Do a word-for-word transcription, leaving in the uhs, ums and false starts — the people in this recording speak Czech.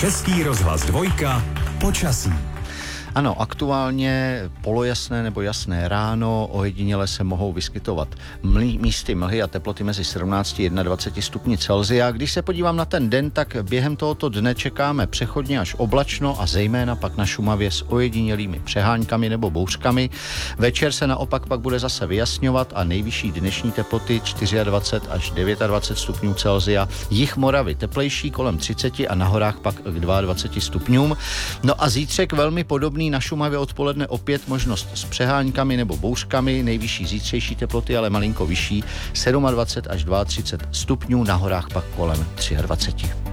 Český rozhlas dvojka. Počasí. Ano, aktuálně polojasné nebo jasné ráno, ojediněle se mohou vyskytovat mlý, místy mlhy a teploty mezi sedmnáct a dvacet jedna stupni Celsia. Když se podívám na ten den, tak během tohoto dne čekáme přechodně až oblačno a zejména pak na Šumavě s ojedinělými přeháňkami nebo bouřkami. Večer se naopak pak bude zase vyjasňovat a nejvyšší dnešní teploty dvacet čtyři až dvacet devět stupňů Celsia. Jih Moravy teplejší kolem třicet a na horách pak k dvacet dva stupňům. No a zítřek velmi podobný. Na Šumavě odpoledne opět možnost s přeháňkami nebo bouřkami, nejvyšší zítřejší teploty, ale malinko vyšší, dvacet sedm až třicet dva stupňů, na horách pak kolem dvacet tři.